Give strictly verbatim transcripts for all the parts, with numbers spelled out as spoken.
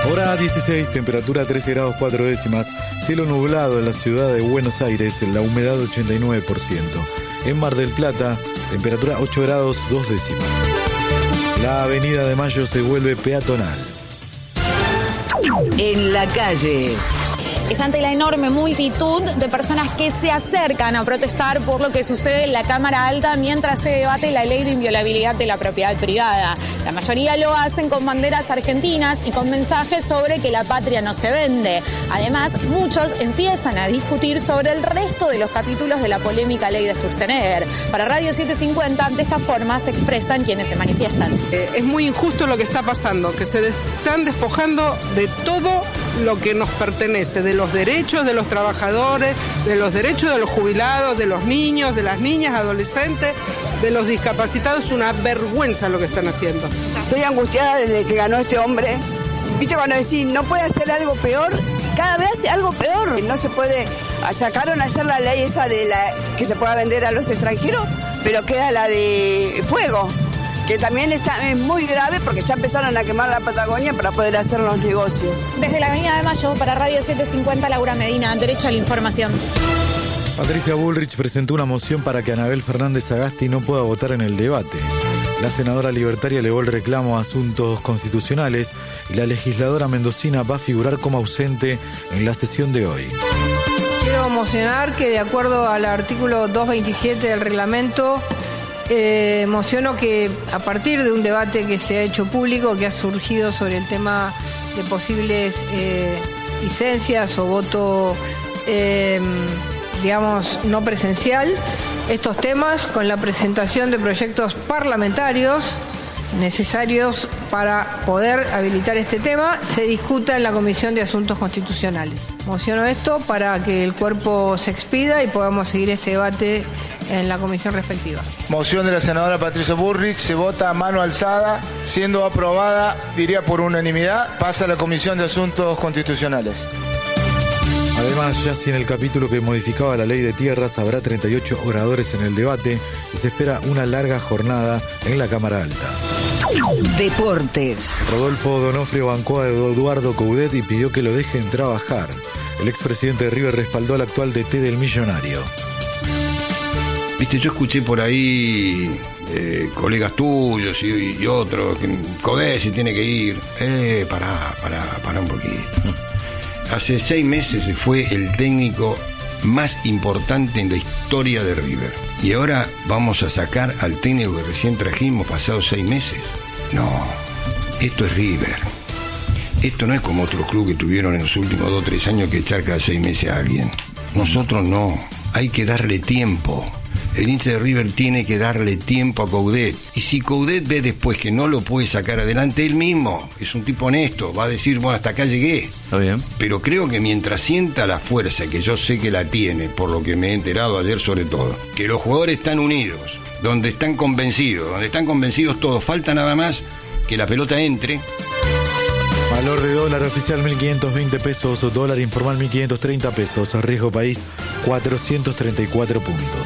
Hora dieciséis, temperatura trece grados cuatro décimas, cielo nublado en la ciudad de Buenos Aires, la humedad ochenta y nueve por ciento. En Mar del Plata, temperatura ocho grados dos décimas. La avenida de Mayo se vuelve peatonal. En la calle. Es ante la enorme multitud de personas que se acercan a protestar por lo que sucede en la Cámara Alta mientras se debate la ley de inviolabilidad de la propiedad privada. La mayoría lo hacen con banderas argentinas y con mensajes sobre que la patria no se vende. Además, muchos empiezan a discutir sobre el resto de los capítulos de la polémica ley de Sturzenegger. Para Radio setecientos cincuenta, de esta forma se expresan quienes se manifiestan. Eh, es muy injusto lo que está pasando, que se están despojando de todo lo que nos pertenece, de los derechos de los trabajadores, de los derechos de los jubilados, de los niños, de las niñas, adolescentes, de los discapacitados. Es una vergüenza lo que están haciendo. Estoy angustiada desde que ganó este hombre. Viste cuando decís, no puede hacer algo peor, cada vez hace algo peor. No se puede, sacaron ayer la ley esa de la que se pueda vender a los extranjeros, pero queda la de fuego, que también está, es muy grave porque ya empezaron a quemar la Patagonia para poder hacer los negocios. Desde la avenida de Mayo, para Radio setecientos cincuenta, Laura Medina, derecho a la información. Patricia Bullrich presentó una moción para que Anabel Fernández Sagasti no pueda votar en el debate. La senadora libertaria elevó el reclamo a asuntos constitucionales y la legisladora mendocina va a figurar como ausente en la sesión de hoy. Quiero mocionar que, de acuerdo al artículo doscientos veintisiete del reglamento, Eh, emociono que a partir de un debate que se ha hecho público, que ha surgido sobre el tema de posibles eh, licencias o voto, eh, digamos, no presencial, estos temas con la presentación de proyectos parlamentarios necesarios para poder habilitar este tema, se discuta en la Comisión de Asuntos Constitucionales. Mociono esto para que el cuerpo se expida y podamos seguir este debate en la comisión respectiva. Moción de la senadora Patricia Bullrich, se vota a mano alzada, siendo aprobada, diría por unanimidad, pasa a la Comisión de Asuntos Constitucionales. Además, ya si en el capítulo que modificaba la ley de tierras habrá treinta y ocho oradores en el debate y se espera una larga jornada en la Cámara Alta. Deportes. Rodolfo Donofrio bancó a Eduardo Coudet y pidió que lo dejen trabajar. El expresidente de River respaldó al actual D T del Millonario. Viste, yo escuché por ahí eh, colegas tuyos y, y otros, que Coudet si tiene que ir. Eh, pará, pará, pará un poquito. Hace seis meses se fue el técnico más importante en la historia de River. Y ahora vamos a sacar al técnico que recién trajimos pasados seis meses. No, esto es River. Esto no es como otros clubes que tuvieron en los últimos dos o tres años que echar cada seis meses a alguien. Nosotros no, hay que darle tiempo. El hincha de River tiene que darle tiempo a Coudet. Y si Coudet ve después que no lo puede sacar adelante él mismo, es un tipo honesto, va a decir, bueno, hasta acá llegué. Está bien. Pero creo que mientras sienta la fuerza, que yo sé que la tiene, por lo que me he enterado ayer sobre todo, que los jugadores están unidos, donde están convencidos, donde están convencidos todos, falta nada más que la pelota entre. Valor de dólar oficial mil quinientos veinte pesos, dólar informal mil quinientos treinta pesos, riesgo país cuatrocientos treinta y cuatro puntos.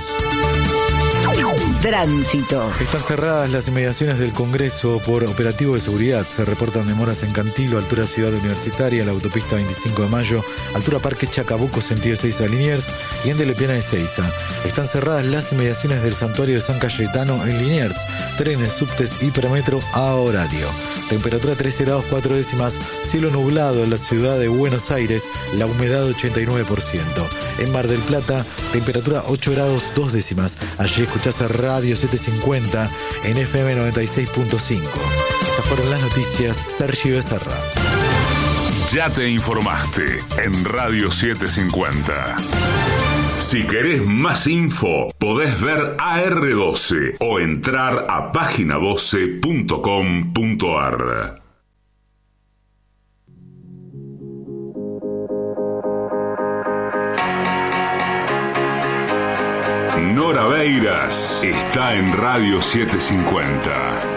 Tránsito. Están cerradas las inmediaciones del Congreso por operativo de seguridad. Se reportan demoras en Cantilo, altura Ciudad Universitaria, la autopista veinticinco de mayo, altura Parque Chacabuco, sentido Ezeiza Liniers y en Delepiana de Ezeiza. Están cerradas las inmediaciones del Santuario de San Cayetano en Liniers. Trenes, subtes y premetro a horario. Temperatura trece grados cuatro décimas, cielo nublado en la ciudad de Buenos Aires, la humedad ochenta y nueve por ciento. En Mar del Plata, temperatura ocho grados dos décimas. Allí escuchás a Radio setecientos cincuenta en F M noventa y seis punto cinco. Estas fueron las noticias. Sergio Becerra. Ya te informaste en Radio setecientos cincuenta. Si querés más info, podés ver A R doce o entrar a página doce punto com punto a r. Nora Beiras está en Radio setecientos cincuenta.